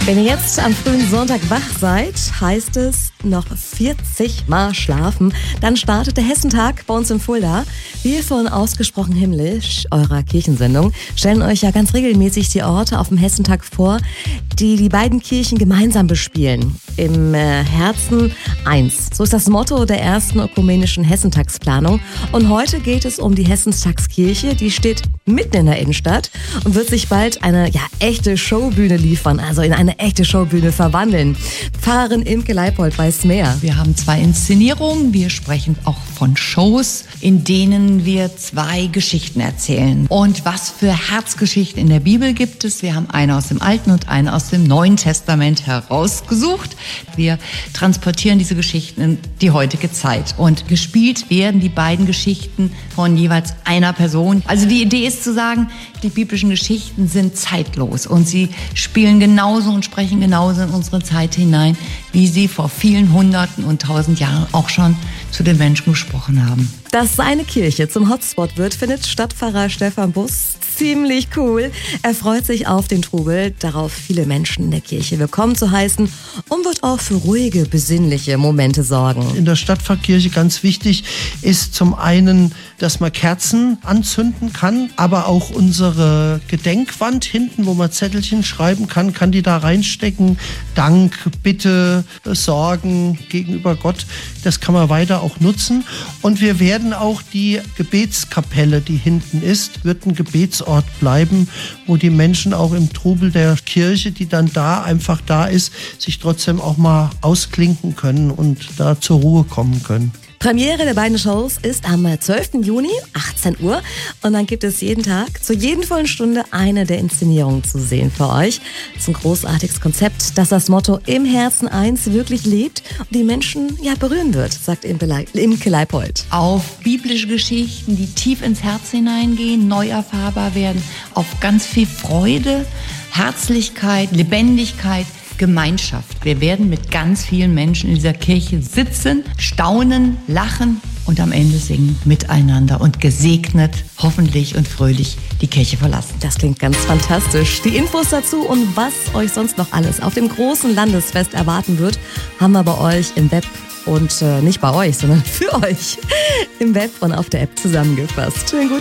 Wenn ihr jetzt am frühen Sonntag wach seid, heißt es noch 40 Mal schlafen. Dann startet der Hessentag bei uns in Fulda. Wir von Ausgesprochen Himmlisch, eurer Kirchensendung, stellen euch ja ganz regelmäßig die Orte auf dem Hessentag vor, die die beiden Kirchen gemeinsam bespielen. Im Herzen eins. So ist das Motto der ersten ökumenischen Hessentagsplanung. Und heute geht es um die Hessenstagskirche. Die steht mitten in der Innenstadt und wird sich bald eine echte Showbühne liefern, also in eine echte Showbühne verwandeln. Pfarrerin Imke Leipold weiß mehr. Wir haben 2 Inszenierungen. Wir sprechen auch von Shows, in denen wir 2 Geschichten erzählen. Und was für Herzgeschichten in der Bibel gibt es? Wir haben eine aus dem Alten und eine aus dem Neuen Testament herausgesucht. Wir transportieren diese Geschichten in die heutige Zeit. Und gespielt werden die beiden Geschichten von jeweils einer Person. Also die Idee ist zu sagen, die biblischen Geschichten sind zeitlos und sie spielen genauso und sprechen genauso in unsere Zeit hinein, wie sie vor vielen Hunderten und tausend Jahren auch schon zu den Menschen gesprochen haben. Dass seine Kirche zum Hotspot wird, findet Stadtpfarrer Stefan Bus ziemlich cool. Er freut sich auf den Trubel, darauf viele Menschen in der Kirche willkommen zu heißen und wird auch für ruhige, besinnliche Momente sorgen. In der Stadtpfarrkirche ganz wichtig ist zum einen, dass man Kerzen anzünden kann, aber auch unsere Gedenkwand hinten, wo man Zettelchen schreiben kann die da reinstecken. Dank, Bitte, Sorgen gegenüber Gott, das kann man weiter auch nutzen. Und wir werden auch die Gebetskapelle, die hinten ist, wird ein Gebetsort bleiben, wo die Menschen auch im Trubel der Kirche, die dann da einfach da ist, sich trotzdem auch mal ausklinken können und da zur Ruhe kommen können. Premiere der beiden Shows ist am 12. Juni, 18 Uhr. Und dann gibt es jeden Tag, zu jeden vollen Stunde, eine der Inszenierungen zu sehen für euch. Das ist ein großartiges Konzept, das das Motto Im Herzen eins wirklich lebt und die Menschen berühren wird, sagt Imke Leipold. Auf biblische Geschichten, die tief ins Herz hineingehen, neu erfahrbar werden, auf ganz viel Freude, Herzlichkeit, Lebendigkeit, Gemeinschaft. Wir werden mit ganz vielen Menschen in dieser Kirche sitzen, staunen, lachen und am Ende singen miteinander und gesegnet, hoffentlich und fröhlich die Kirche verlassen. Das klingt ganz fantastisch. Die Infos dazu und was euch sonst noch alles auf dem großen Landesfest erwarten wird, haben wir bei euch im Web und nicht bei euch, sondern für euch im Web und auf der App zusammengefasst. Schönen guten